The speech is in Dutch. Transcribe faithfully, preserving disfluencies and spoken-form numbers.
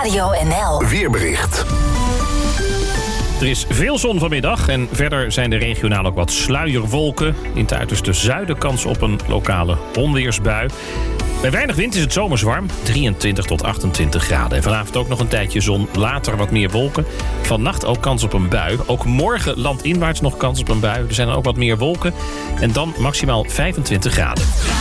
Radio N L Weerbericht. Er is veel zon vanmiddag en verder zijn er regionaal ook wat sluierwolken. In het uiterste zuiden kans op een lokale onweersbui. Bij weinig wind is het zomers warm, drieëntwintig tot achtentwintig graden. En vanavond ook nog een tijdje zon, later wat meer wolken. Vannacht ook kans op een bui. Ook morgen landinwaarts nog kans op een bui. Er zijn dan ook wat meer wolken. En dan maximaal vijfentwintig graden.